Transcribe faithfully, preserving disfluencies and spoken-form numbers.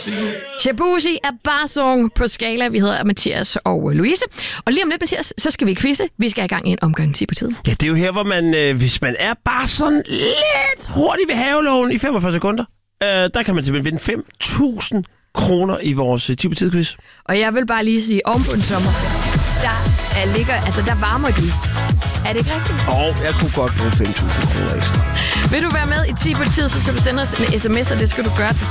Shabuzi er barsong på skala. Vi hedder Mathias og Louise. Og lige om lidt, Mathias, så skal vi quizze. Vi skal i gang i en omgang ti på tiden. Ja, det er jo her, hvor man, øh, hvis man er bare sådan lidt hurtigt ved havelågen i femogfyrre sekunder, øh, der kan man simpelthen vinde fem tusind kroner i vores ti på tid-quiz. Og jeg vil bare lige sige, oven på en sommerferie, der er ligger, altså der varmer de. Er det ikke rigtigt? Og jeg kunne godt bruge fem tusind kroner ekstra. Vil du være med i ti på tid, så skal du sende os en sms, og det skal du gøre til